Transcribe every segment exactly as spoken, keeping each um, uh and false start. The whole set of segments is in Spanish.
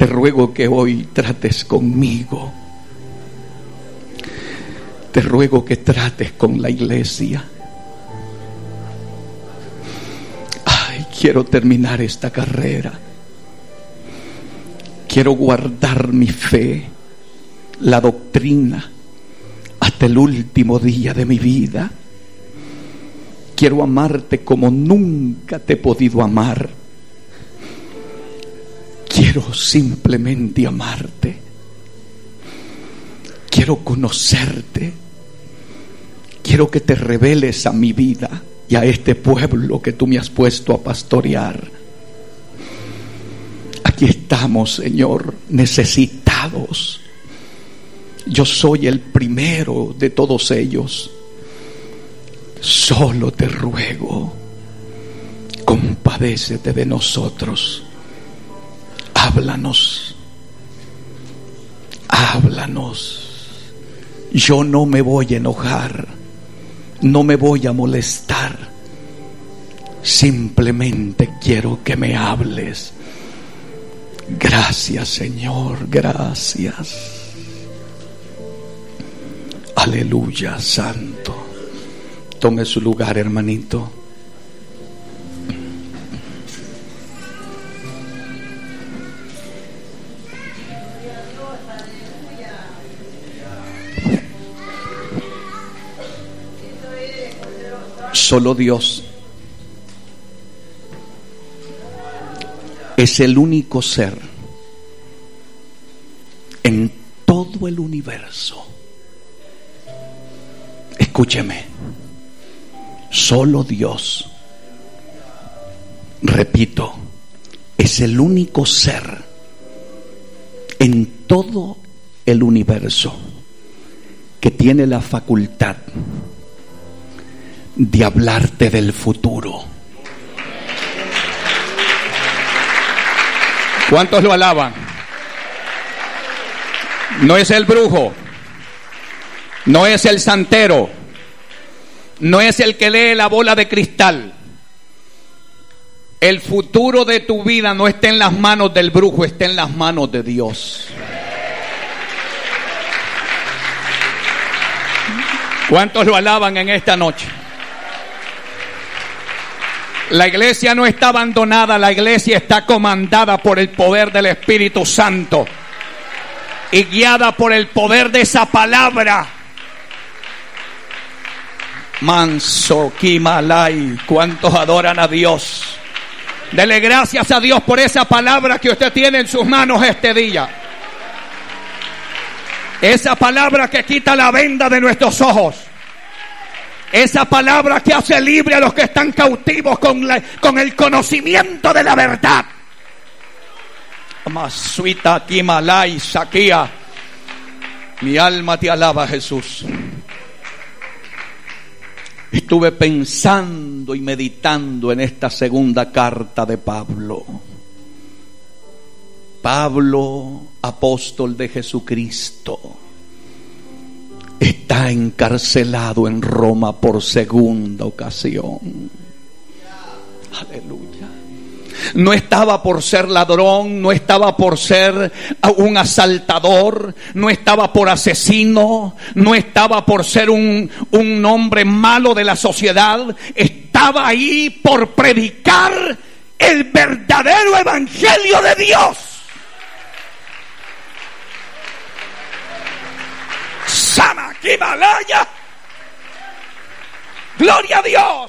te ruego que hoy trates conmigo. Te ruego que trates con la iglesia. Ay, quiero terminar esta carrera. Quiero guardar mi fe, la doctrina, hasta el último día de mi vida. Quiero amarte como nunca te he podido amar. Quiero simplemente amarte. Quiero conocerte. Quiero que te reveles a mi vida y a este pueblo que tú me has puesto a pastorear. Aquí estamos, Señor, necesitados. Yo soy el primero de todos ellos. Solo te ruego, compadécete de nosotros. Háblanos. Háblanos. Yo no me voy a enojar. No me voy a molestar. Simplemente quiero que me hables. Gracias, Señor, gracias. Aleluya, santo. Tome su lugar, hermanito. Solo Dios es el único ser en todo el universo. Escúcheme. Solo Dios, repito, es el único ser en todo el universo que tiene la facultad de hablarte del futuro. ¿Cuántos lo alaban? No es el brujo, no es el santero, no es el que lee la bola de cristal. El futuro de tu vida no está en las manos del brujo, está en las manos de Dios. ¿Cuántos lo alaban en esta noche? La iglesia no está abandonada, la iglesia está comandada por el poder del Espíritu Santo y guiada por el poder de esa palabra. Manso Kimalai, ¿cuántos adoran a Dios? Dele gracias a Dios por esa palabra que usted tiene en sus manos este día. Esa palabra que quita la venda de nuestros ojos. Esa palabra que hace libre a los que están cautivos con, la, con el conocimiento de la verdad. Masuita Kimalai Sakia. Mi alma te alaba, Jesús. Estuve pensando y meditando en esta segunda carta de Pablo. Pablo, apóstol de Jesucristo, está encarcelado en Roma por segunda ocasión. Aleluya. No estaba por ser ladrón, no estaba por ser un asaltador, no estaba por asesino, no estaba por ser un, un hombre malo de la sociedad. Estaba ahí por predicar el verdadero evangelio de Dios. Sama Kimalaya. Gloria a Dios.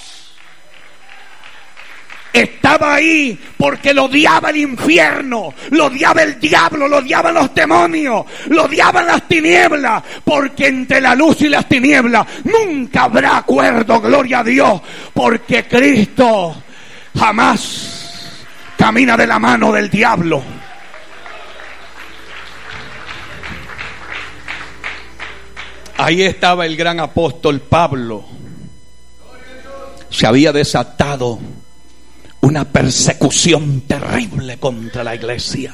Estaba ahí porque lo odiaba el infierno, lo odiaba el diablo, lo odiaban los demonios, lo odiaban las tinieblas, porque entre la luz y las tinieblas nunca habrá acuerdo, gloria a Dios, porque Cristo jamás camina de la mano del diablo. Ahí estaba el gran apóstol Pablo. Se había desatado una persecución terrible contra la iglesia.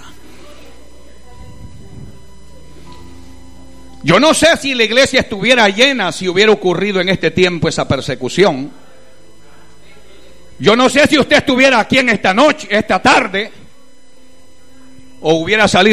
Yo no sé si la iglesia estuviera llena si hubiera ocurrido en este tiempo esa persecución. Yo no sé si usted estuviera aquí en esta noche, esta tarde, o hubiera salido